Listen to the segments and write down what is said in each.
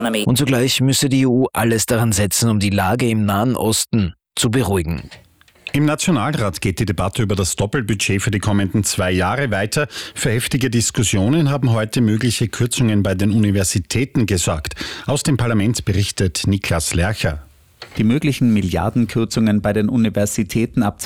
Und zugleich müsse die EU alles daran setzen, um die Lage im Nahen Osten zu beruhigen. Im Nationalrat geht die Debatte über das Doppelbudget für die kommenden 2 Jahre weiter. Für heftige Diskussionen haben heute mögliche Kürzungen bei den Universitäten gesorgt. Aus dem Parlament berichtet Niklas Lercher. Die möglichen Milliardenkürzungen bei den Universitäten ab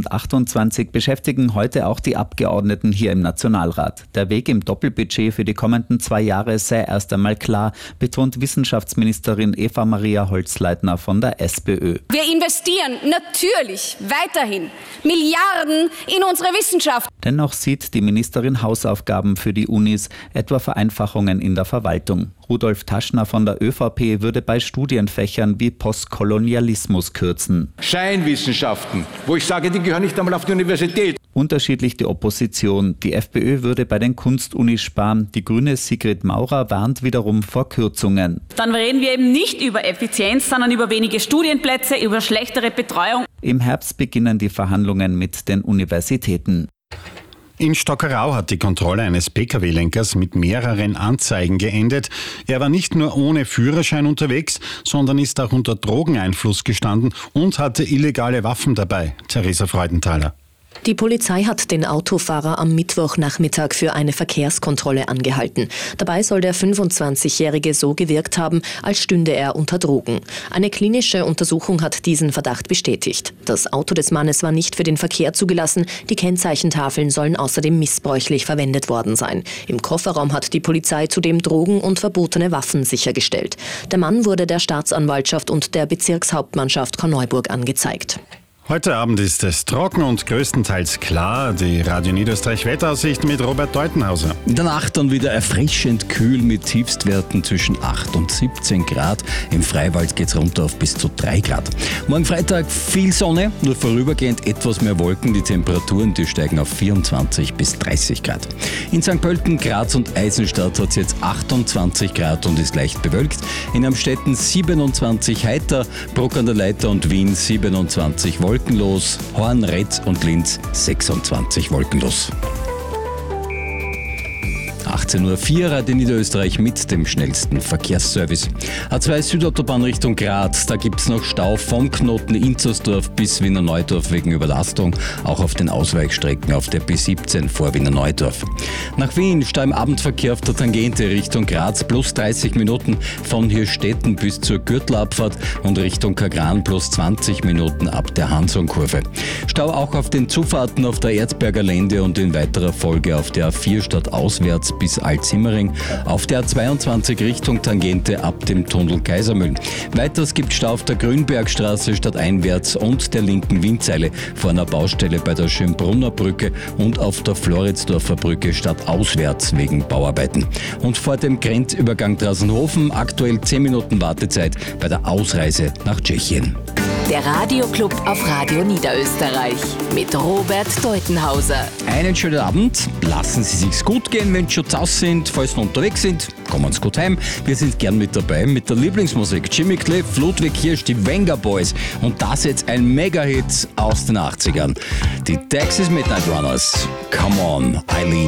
2028 beschäftigen heute auch die Abgeordneten hier im Nationalrat. Der Weg im Doppelbudget für die kommenden 2 Jahre sei erst einmal klar, betont Wissenschaftsministerin Eva-Maria Holzleitner von der SPÖ. Wir investieren natürlich weiterhin Milliarden in unsere Wissenschaft. Dennoch sieht die Ministerin Hausaufgaben für die Unis, etwa Vereinfachungen in der Verwaltung. Rudolf Taschner von der ÖVP würde bei Studienfächern wie Postkolonialismus kürzen. Scheinwissenschaften, wo ich sage, die gehören nicht einmal auf die Universität. Unterschiedlich die Opposition. Die FPÖ würde bei den Kunstunis sparen. Die grüne Sigrid Maurer warnt wiederum vor Kürzungen. Dann reden wir eben nicht über Effizienz, sondern über wenige Studienplätze, über schlechtere Betreuung. Im Herbst beginnen die Verhandlungen mit den Universitäten. In Stockerau hat die Kontrolle eines Pkw-Lenkers mit mehreren Anzeigen geendet. Er war nicht nur ohne Führerschein unterwegs, sondern ist auch unter Drogeneinfluss gestanden und hatte illegale Waffen dabei. Theresa Freudenthaler. Die Polizei hat den Autofahrer am Mittwochnachmittag für eine Verkehrskontrolle angehalten. Dabei soll der 25-Jährige so gewirkt haben, als stünde er unter Drogen. Eine klinische Untersuchung hat diesen Verdacht bestätigt. Das Auto des Mannes war nicht für den Verkehr zugelassen. Die Kennzeichentafeln sollen außerdem missbräuchlich verwendet worden sein. Im Kofferraum hat die Polizei zudem Drogen und verbotene Waffen sichergestellt. Der Mann wurde der Staatsanwaltschaft und der Bezirkshauptmannschaft Korneuburg angezeigt. Heute Abend ist es trocken und größtenteils klar. Die Radio Niederösterreich Wetteraussicht mit Robert Deutenhauser. In der Nacht dann wieder erfrischend kühl mit Tiefstwerten zwischen 8 und 17 Grad. Im Freiwald geht es runter auf bis zu 3 Grad. Morgen Freitag viel Sonne, nur vorübergehend etwas mehr Wolken. Die Temperaturen, die steigen auf 24 bis 30 Grad. In St. Pölten, Graz und Eisenstadt hat es jetzt 28 Grad und ist leicht bewölkt. In Amstetten 27 heiter, Bruck an der Leitha und Wien 27 wolkenlos, Horn, Retz und Linz 26 wolkenlos. 18.04 Uhr Radio Niederösterreich mit dem schnellsten Verkehrsservice. A2 Südautobahn Richtung Graz, da gibt es noch Stau vom Knoten Inzersdorf bis Wiener Neudorf wegen Überlastung, auch auf den Ausweichstrecken auf der B17 vor Wiener Neudorf. Nach Wien Stau im Abendverkehr auf der Tangente Richtung Graz plus 30 Minuten von Hirstetten bis zur Gürtelabfahrt und Richtung Kagran plus 20 Minuten ab der Hansonkurve. Stau auch auf den Zufahrten auf der Erzberger Lände und in weiterer Folge auf der A4 stadtauswärts bis Altsimmering, auf der A22 Richtung Tangente ab dem Tunnel Kaisermühlen. Weiters gibt Stau auf der Grünbergstraße stadteinwärts und der linken Windseile vor einer Baustelle bei der Schönbrunner Brücke und auf der Floridsdorfer Brücke stadtauswärts wegen Bauarbeiten. Und vor dem Grenzübergang Drassenhofen aktuell 10 Minuten Wartezeit bei der Ausreise nach Tschechien. Der Radioclub auf Radio Niederösterreich mit Robert Deutenhauser. Einen schönen Abend. Lassen Sie sich's gut gehen, wenn Sie schon zu Hause sind. Falls Sie unterwegs sind, kommen Sie gut heim. Wir sind gern mit dabei mit der Lieblingsmusik. Jimmy Cliff, Ludwig Hirsch, die Venga Boys. Und das jetzt ein Mega-Hit aus den 80ern. Die Texas Midnight Runners. Come on, Eileen.